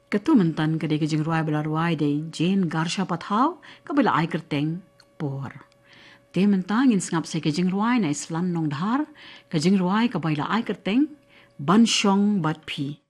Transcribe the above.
Ketu mentan ke jing ruai bela ruai de jen garsha pathau ke bela ai kerteng por. Te mentang in sngap se ke jing ruai na islan nong dhar ke jing ruai ke bela ai kerteng ban shong bat phi.